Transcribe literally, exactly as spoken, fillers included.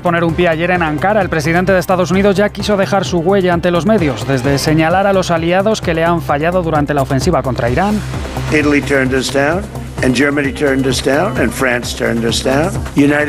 poner un pie ayer en Ankara, el presidente de Estados Unidos ya quiso dejar su huella ante los medios, desde señalar a los aliados que le han fallado durante la ofensiva contra Irán. Italy turned us down, and Germany turned us down, and France turned us down. United